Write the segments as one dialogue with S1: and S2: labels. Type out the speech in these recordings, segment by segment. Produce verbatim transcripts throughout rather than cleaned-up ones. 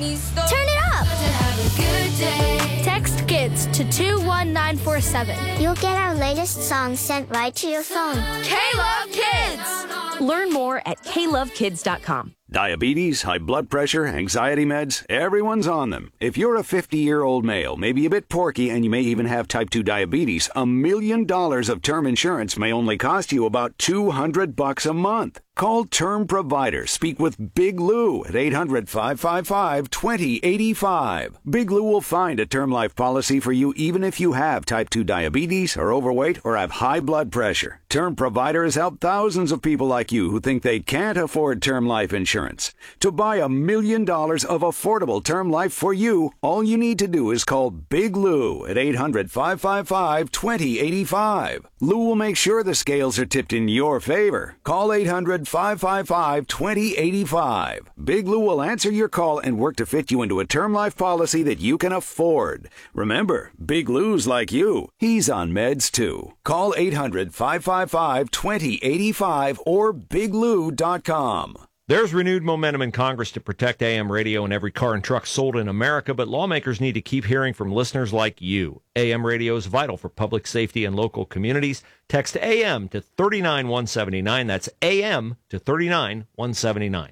S1: Turn it up! Text KIDS to two one nine four seven.
S2: You'll get our latest songs sent right to your phone.
S1: K-Love Kids!
S3: Learn more at K love kids dot com.
S4: Diabetes, high blood pressure, anxiety meds, everyone's on them. If you're a fifty-year-old male, maybe a bit porky, and you may even have type two diabetes, a million dollars of term insurance may only cost you about two hundred bucks a month. Call Term Provider. Speak with Big Lou at eight hundred, five five five, two zero eight five. Big Lou will find a term life policy for you even if you have type two diabetes, are overweight, or have high blood pressure. Term Provider has helped thousands of people like you who think they can't afford term life insurance. To buy a million dollars of affordable term life for you, all you need to do is call Big Lou at eight hundred, five five five, two zero eight five. Lou will make sure the scales are tipped in your favor. Call eight hundred, five five five, two zero eight five. Big Lou will answer your call and work to fit you into a term life policy that you can afford. Remember, Big Lou's like you. He's on meds too. Call eight hundred, five five five, two zero eight five or big lou dot com.
S5: There's renewed momentum in Congress to protect A M radio in every car and truck sold in America, but lawmakers need to keep hearing from listeners like you. A M radio is vital for public safety and local communities. Text A M to three nine one seven nine. That's A M to three nine one seven nine.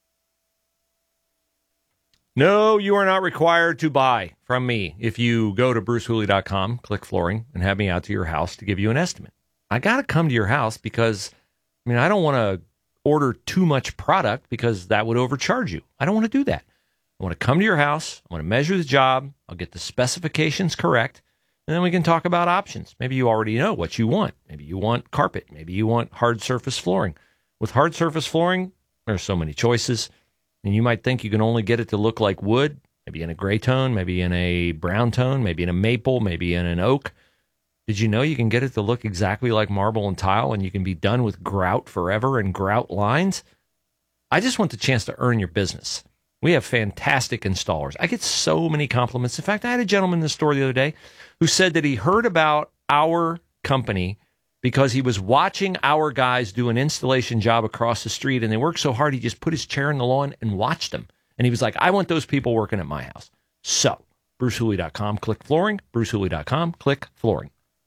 S5: No, you are not required to buy from me if you go to bruce hooley dot com, click flooring, and have me out to your house to give you an estimate. I got to come to your house because, I mean, I don't want to order too much product because that would overcharge you. I don't want to do that. I want to come to your house. I want to measure the job. I'll get the specifications correct. And then we can talk about options. Maybe you already know what you want. Maybe you want carpet. Maybe you want hard surface flooring. With hard surface flooring, there's so many choices. And you might think you can only get it to look like wood, maybe in a gray tone, maybe in a brown tone, maybe in a maple, maybe in an oak. Did you know you can get it to look exactly like marble and tile, and you can be done with grout forever and grout lines? I just want the chance to earn your business. We have fantastic installers. I get so many compliments. In fact, I had a gentleman in the store the other day who said that he heard about our company because he was watching our guys do an installation job across the street, and they worked so hard he just put his chair in the lawn and watched them. And he was like, I want those people working at my house. So, bruce hooley dot com, click flooring. bruce hooley dot com, click flooring.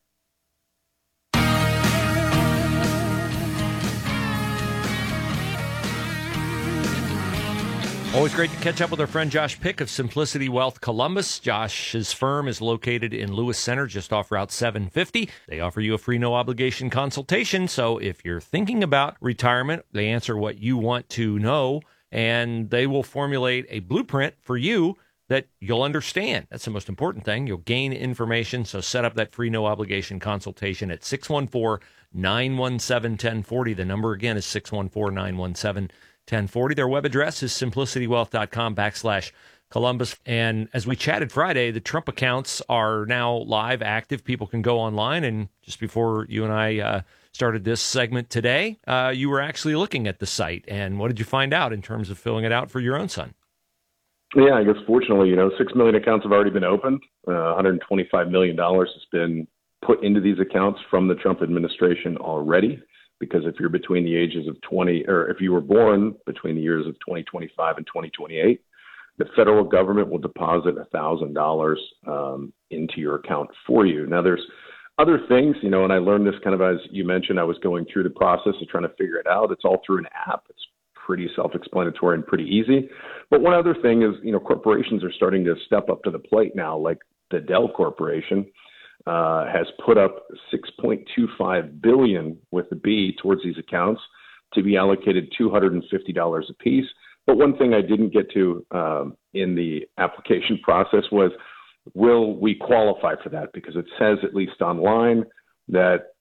S5: Always great to catch up with our friend Josh Pick of Simplicity Wealth Columbus. Josh's firm is located in Lewis Center, just off Route seven fifty. They offer you a free no-obligation consultation, so if you're thinking about retirement, they answer what you want to know, and they will formulate a blueprint for you that you'll understand. That's the most important thing. You'll gain information, so set up that free no-obligation consultation at six one four, nine one seven, one zero four zero. The number again is six one four, nine one seven, ten forty. Their web address is simplicitywealth.com backslash Columbus. And as we chatted Friday, the Trump accounts are now live, active. People can go online. And just before you and I uh, started this segment today, uh, you were actually looking at the site. And what did you find out in terms of filling it out for your own son?
S6: Yeah, I guess fortunately, you know, six million accounts have already been opened. Uh, one hundred twenty-five million dollars has been put into these accounts from the Trump administration already. Because if you're between the ages of twenty, or if you were born between the years of twenty twenty-five and twenty twenty-eight, the federal government will deposit one thousand dollars um, into your account for you. Now, there's other things, you know, and I learned this kind of as you mentioned, I was going through the process of trying to figure it out. It's all through an app. It's pretty self-explanatory and pretty easy. But one other thing is, you know, corporations are starting to step up to the plate now, like the Dell Corporation. Uh, has put up six point two five billion dollars with the B towards these accounts to be allocated two hundred fifty dollars a piece. But one thing I didn't get to um, in the application process was, will we qualify for that? Because it says, at least online, that